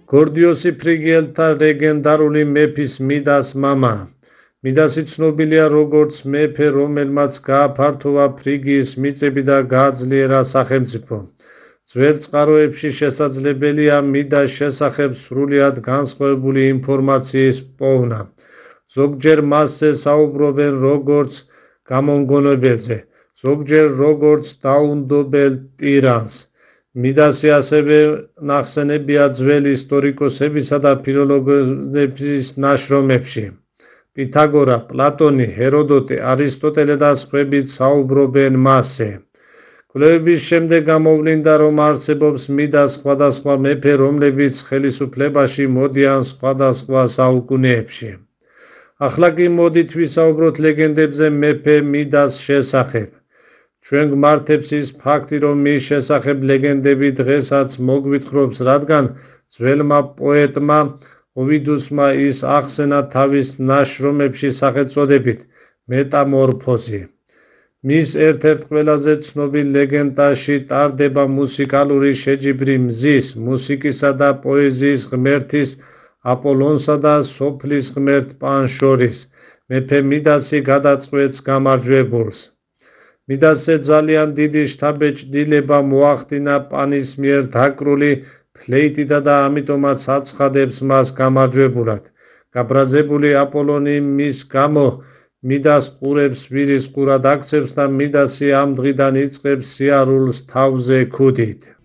გორდიოსი ფრიგიელთა ლეგენდარული მეფის მიდას მამა. მიდასი ცნობილია როგორც მეფე, რომელმაც გააფართოვა ფრიგიის მიწები და გააძლიერა სახელმწიფო. ძველ წყაროებში შესაძლებელია მიდას შესახებ სრულიად განსხვავებული ინფორმაციის პოვნა. ზოგჯერ მასზე საუბრობენ როგორც გამომგონებელზე, ზოგჯერ როგორც დაუნდობელ ტირანს. მიდასი ასევე ნახსენებია ძველ ისტორიკოსებისა და ფილოლოგების ნაშრომებში. პითაგორა, პლატონი, ჰეროდოტე, არისტოტელე და სხვებიც საუბრობენ მასზე. კვლევების შემდეგ გამოვლინდა, რომ არსებობს მიდას სხვადასხვა მეფე, რომლებიც ხელისუფლებაში მოდიან სხვადასხვა საუკუნეებში. ახლა კი მოდით ვისაუბროთ ლეგენდებზე მეფე მიდას შესახებ. ჩვენ გვმართებს ის ფაქტი, რომ მის შესახებ ლეგენდები დღესაც მოგვითხრობს, რადგან ძველმა პოეტმა ოვიდუსმა ის ახსენა თავის ნაშრომებში სახელწოდებით მეტამორფოზი. მის ერთ-ერთ ყველაზე ცნობილ ლეგენდაში ტარდება მუსიკალური შეჯიბრი მზის, მუსიკისა და პოეზიის ღმერთის აპოლონსა და სოფლის ღმერთ პანს შორის. მეფე მიდასი გადაწყვეტს გამარჯვებულს. მიდასზე ძალიან დიდი შთაბეჭდილება მოახდინა პანის მიერ დაკრული ფლეიტით და ამიტომაც აცხადებს მას გამარჯვებულად. გაბრაზებული აპოლონი მის გამო მიდას ყურებს ვირის ყურად აქცევს და მიდასი ამ დღიდან იწყებს სიარულს თავზე ქუდით.